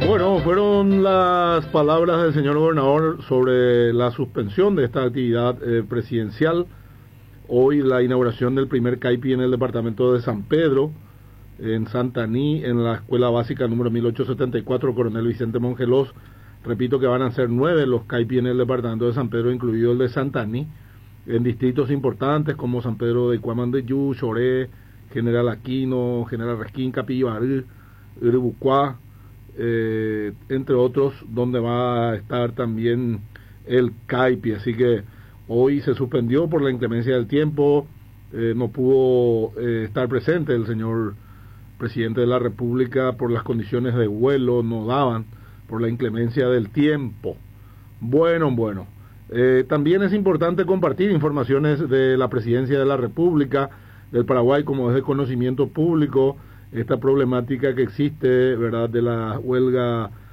Bueno, fueron las palabras del señor gobernador sobre la suspensión de esta actividad presidencial. Hoy la inauguración del primer CAIPI en el departamento de San Pedro, en Santaní, en la escuela básica número 1874, Coronel Vicente Mongelos. Repito que van a ser 9 los CAIPI en el departamento de San Pedro, incluido el de Santaní, en distritos importantes como San Pedro de Cuamandeyú, Choré, General Aquino, General Resquín, Capilloarú, Uribucuá, entre otros, donde va a estar también el CAIPI. Así que hoy se suspendió por la inclemencia del tiempo, no pudo estar presente el señor presidente de la República por las condiciones de vuelo, no daban por la inclemencia del tiempo. Bueno, también es importante compartir informaciones de la Presidencia de la República del Paraguay, como es de conocimiento público, esta problemática que existe, ¿verdad?, de la huelga